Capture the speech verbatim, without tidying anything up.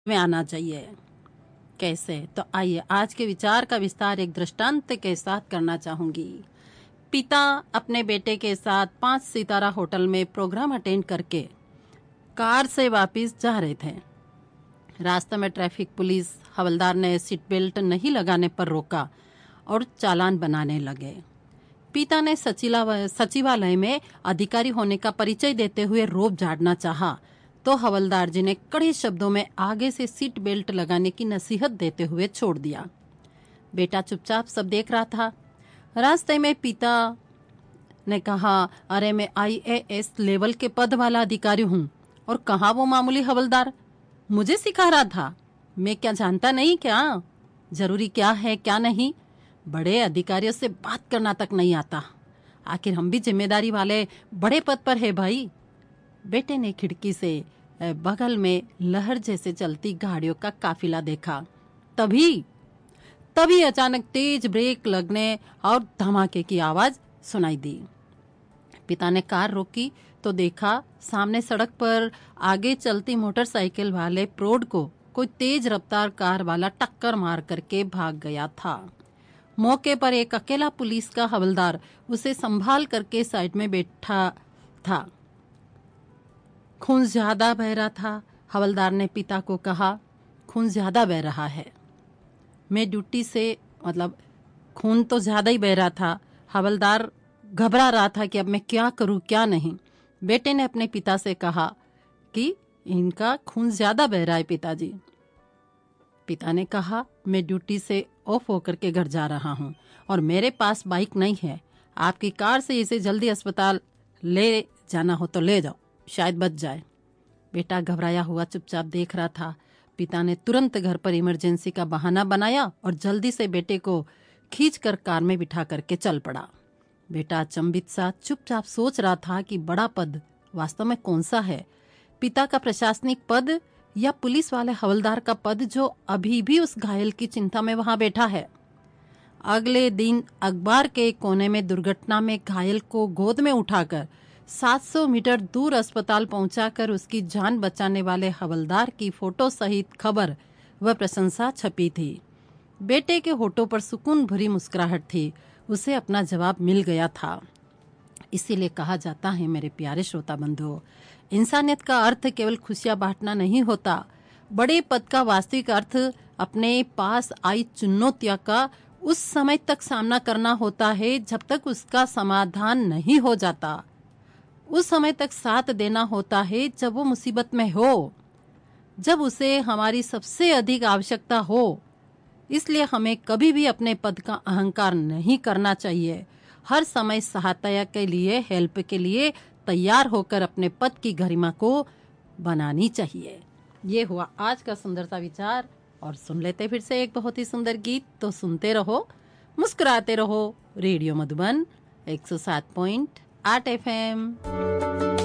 में आना चाहिए। कैसे? तो आइए आज के विचार का विस्तार एक दृष्टांत के साथ करना चाहूंगी। पिता अपने बेटे के साथ पांच सितारा होटल में प्रोग्राम अटेंड करके कार से वापस जा रहे थे। रास्ते में ट्रैफिक पुलिस हवलदार ने सीट बेल्ट नहीं लगाने पर रोका और चालान बनाने लगे। पिता ने सचिवालय में अधिकारी होने का परिचय देते हुए रोब झाड़ना चाहा, तो हवलदार जी ने कड़े शब्दों में आगे से सीट बेल्ट लगाने की नसीहत देते हुए छोड़ दिया। बेटा चुपचाप सब देख रहा था। रास्ते में पिता ने कहा, अरे मैं आई ए एस लेवल के पद वाला अधिकारी हूँ और कहाँ वो मामूली हवलदार, मुझे सिखा रहा था। मैं क्या जानता नहीं क्या जरूरी क्या है क्या नहीं? बड़े अधिकारियों से बात करना तक नहीं आता। आखिर हम भी जिम्मेदारी वाले बड़े पद पर है भाई। बेटे ने खिड़की से बगल में लहर जैसे चलती गाड़ियों का काफिला देखा। तभी तभी अचानक तेज ब्रेक लगने और धमाके की आवाज सुनाई दी। पिता ने कार रोकी तो देखा सामने सड़क पर आगे चलती मोटरसाइकिल वाले प्रोड को कोई तेज रफ्तार कार वाला टक्कर मार करके भाग गया था। मौके पर एक अकेला पुलिस का हवलदार उसे संभाल करके साइड में बैठा था। खून ज्यादा बह रहा था। हवलदार ने पिता को कहा, खून ज्यादा बह रहा है। मैं ड्यूटी से मतलब खून तो ज्यादा ही बह रहा था। हवलदार घबरा रहा था कि अब मैं क्या करूं क्या नहीं। बेटे ने अपने पिता से कहा कि इनका खून ज्यादा बह रहा है पिताजी। पिता ने कहा, मैं ड्यूटी से ऑफ होकर के घर जा रहा हूं और मेरे पास बाइक नहीं है। आपकी कार से इसे जल्दी अस्पताल ले जाना हो तो ले जाओ, शायद बच जाए। बेटा घबराया हुआ चुपचाप देख रहा था। पिता ने तुरंत घर पर इमरजेंसी का बहाना बनाया और जल्दी से बेटे को खींचकर कार में बिठा करके चल पड़ा। बेटा अचंभित सा चुपचाप सोच रहा था कि बड़ा पद वास्तव में कौन सा है, पिता का प्रशासनिक पद या पुलिस वाले हवलदार का पद जो अभी भी उस घायल की चिंता में वहां बैठा है। अगले दिन अखबार के कोने में दुर्घटना में घायल को गोद में उठाकर सात सौ मीटर दूर अस्पताल पहुंचाकर उसकी जान बचाने वाले हवलदार की फोटो सहित खबर व प्रशंसा छपी थी। बेटे के होठों पर सुकून भरी मुस्कुराहट थी। उसे अपना जवाब मिल गया था। इसीलिए कहा जाता है मेरे प्यारे श्रोता बंधुओं, इंसानियत का अर्थ केवल खुशियां बांटना नहीं होता। बड़े पद का वास्तविक अर्थ अपने पास आई चुनौतियों का उस समय तक सामना करना होता है जब तक उसका समाधान नहीं हो जाता। उस समय तक साथ देना होता है जब वो मुसीबत में हो, जब उसे हमारी सबसे अधिक आवश्यकता हो। इसलिए हमें कभी भी अपने पद का अहंकार नहीं करना चाहिए। हर समय सहायता के लिए, हेल्प के लिए तैयार होकर अपने पद की गरिमा को बनानी चाहिए। ये हुआ आज का सुंदरता विचार। और सुन लेते फिर से एक बहुत ही सुंदर गीत। तो सुनते रहो, मुस्कुराते रहो। रेडियो मधुबन एक सौ सात पॉइंट आठ एफ एम।